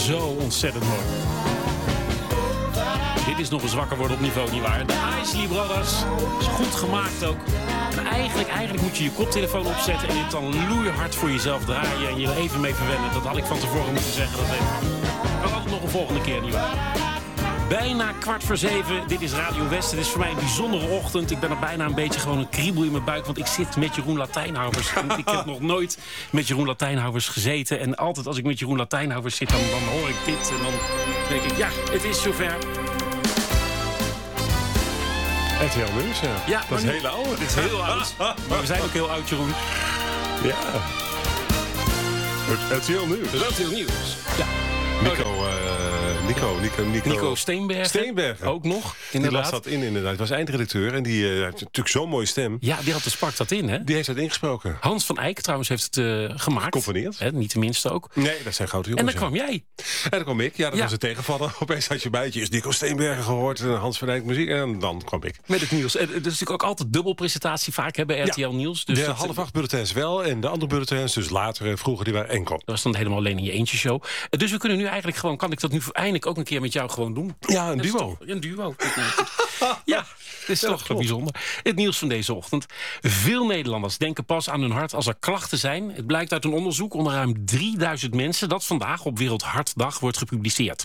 zo ontzettend mooi. Dit is nog een zwakker worden op niveau, nietwaar? De Isley Brothers. Is goed gemaakt ook. En eigenlijk moet je je koptelefoon opzetten en dit dan loeihard voor jezelf draaien en je er even mee verwennen. Dat had ik van tevoren moeten zeggen. Dat weet ik. Kan altijd nog een volgende keer, nietwaar? Bijna 6:45. Dit is Radio West. Het is voor mij een bijzondere ochtend. Ik ben er bijna een beetje gewoon een kriebel in mijn buik. Want ik zit met Jeroen Latijnhouvers. En ik heb nog nooit met Jeroen Latijnhouvers gezeten. En altijd als ik met Jeroen Latijnhouvers zit, dan hoor ik dit. En dan denk ik, ja, het is zover. RTL Nieuws, ja. Dat is heel oud. Dit is heel oud. Maar we zijn ook heel oud, Jeroen. Ja. RTL Nieuws. RTL Nieuws. Ja. Nico Steenbergen. Ook nog, inderdaad. Die las dat inderdaad. Hij was eindredacteur en die heeft natuurlijk zo'n mooie stem. Ja, die sprak dat in, hè? Die heeft dat ingesproken. Hans van Eyck trouwens heeft het gemaakt. Gecomponeerd. Niet de minste ook. Nee, dat zijn grote jongens. En dan kwam jij. En dan kwam ik. Ja, dat was het tegenvallen. Opeens had je buitje is Nico Steenbergen gehoord en Hans van Eyck muziek. En dan kwam ik. Met het nieuws. Het is natuurlijk ook altijd dubbelpresentatie vaak hebben RTL Nieuws. Dus de 7:30 bulletins wel en de andere bulletins, dus later en vroeger, die waren enkel. Dat was dan helemaal alleen in je eentje show. Dus we kunnen nu eigenlijk gewoon, kan ik dat nu eindelijk ook een keer met jou gewoon doen? Ja, een duo. Een duo. Ja, het is toch bijzonder. Het nieuws van deze ochtend. Veel Nederlanders denken pas aan hun hart als er klachten zijn. Het blijkt uit een onderzoek onder ruim 3000 mensen... dat vandaag op Wereldhartdag wordt gepubliceerd.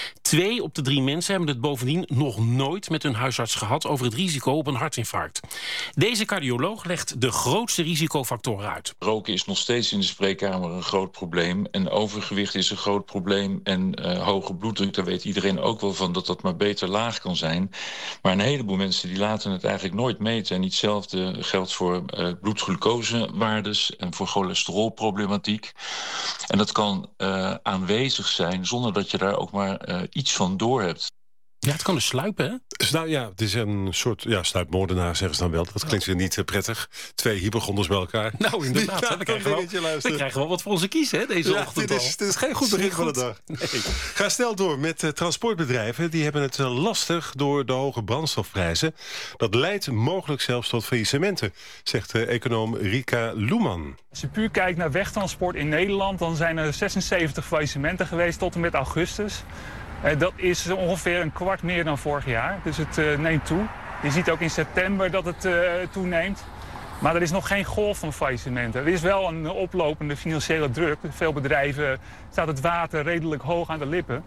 2 op de 3 mensen hebben het bovendien nog nooit met hun huisarts gehad... over het risico op een hartinfarct. Deze cardioloog legt de grootste risicofactoren uit. Roken is nog steeds in de spreekkamer een groot probleem. En overgewicht is een groot probleem. En hoge bloeddruk, daar weet iedereen ook wel van... dat maar beter laag kan zijn. Maar een heleboel mensen die laten het eigenlijk nooit meten. En hetzelfde geldt voor bloedglucosewaardes en voor cholesterolproblematiek. En dat kan aanwezig zijn zonder dat je daar ook maar iets van door hebt. Ja, het kan dus sluipen, hè? Nou ja, het is een soort sluipmoordenaar, zeggen ze dan wel. Dat klinkt weer niet prettig. 2 hypochonders bij elkaar. Nou, inderdaad. We krijgen wel wat voor onze kiezen, hè, deze ochtend dit is geen goed begin van de dag. Nee. Ga snel door met transportbedrijven. Die hebben het lastig door de hoge brandstofprijzen. Dat leidt mogelijk zelfs tot faillissementen, zegt econoom Rika Loeman. Als je puur kijkt naar wegtransport in Nederland... dan zijn er 76 faillissementen geweest tot en met augustus. Dat is ongeveer een kwart meer dan vorig jaar. Dus het neemt toe. Je ziet ook in september dat het toeneemt. Maar er is nog geen golf van faillissementen. Er is wel een oplopende financiële druk. Veel bedrijven staat het water redelijk hoog aan de lippen.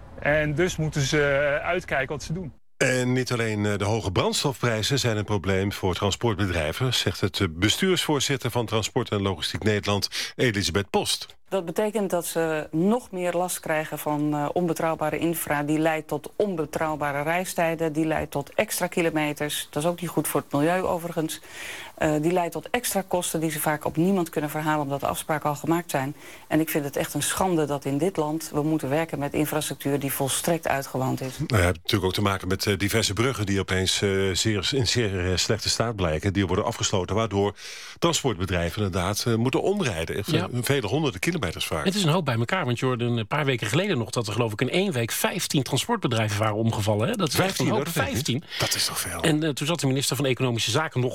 En dus moeten ze uitkijken wat ze doen. En niet alleen de hoge brandstofprijzen zijn een probleem voor transportbedrijven, zegt het bestuursvoorzitter van Transport en Logistiek Nederland, Elisabeth Post. Dat betekent dat ze nog meer last krijgen van onbetrouwbare infra. Die leidt tot onbetrouwbare reistijden. Die leidt tot extra kilometers. Dat is ook niet goed voor het milieu overigens. Die leidt tot extra kosten die ze vaak op niemand kunnen verhalen... omdat de afspraken al gemaakt zijn. En ik vind het echt een schande dat in dit land... we moeten werken met infrastructuur die volstrekt uitgewoond is. Nou, je hebt natuurlijk ook te maken met diverse bruggen... die opeens in zeer slechte staat blijken. Die worden afgesloten, waardoor transportbedrijven inderdaad moeten omrijden. Vele honderden kilometers vaak. Het is een hoop bij elkaar, want je hoorde een paar weken geleden nog... dat er geloof ik in 1 week 15 transportbedrijven waren omgevallen. Hè? Dat is 15, echt een hoop, 15. Dat is toch veel. En toen zat de minister van Economische Zaken nog...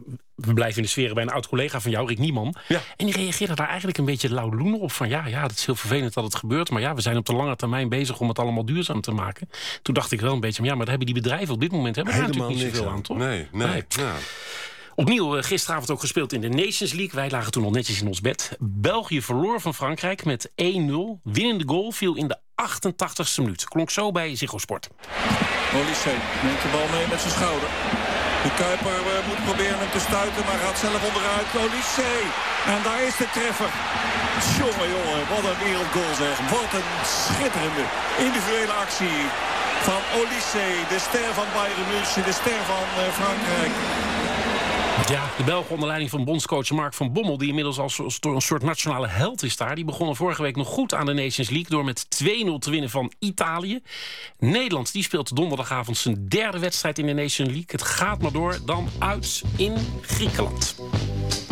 we blijven in de sfeer bij een oud-collega van jou, Rick Nieman. Ja. En die reageerde daar eigenlijk een beetje lauwloener op. Van ja, het is heel vervelend dat het gebeurt. Maar ja, we zijn op de lange termijn bezig om het allemaal duurzaam te maken. Toen dacht ik wel een beetje, maar daar hebben die bedrijven op dit moment helemaal niet zoveel aan, toch? Nee. Ja. Opnieuw gisteravond ook gespeeld in de Nations League. Wij lagen toen al netjes in ons bed. België verloor van Frankrijk met 1-0. Winnende goal viel in de 88ste minuut. Klonk zo bij Ziggo Sport. Olysée neemt de bal mee met zijn schouder. De Kuiper moet proberen hem te stuiten, maar gaat zelf onderuit. Olysée. En daar is de treffer. Jongen, wat een wereldgoal zeg. Wat een schitterende individuele actie van Olysée. De ster van Bayern München, de ster van Frankrijk. Ja, de Belgen onder leiding van bondscoach Mark van Bommel... die inmiddels als een soort nationale held is daar... die begonnen vorige week nog goed aan de Nations League... door met 2-0 te winnen van Italië. Nederland die speelt donderdagavond zijn 3e wedstrijd in de Nations League. Het gaat maar door, dan uit in Griekenland.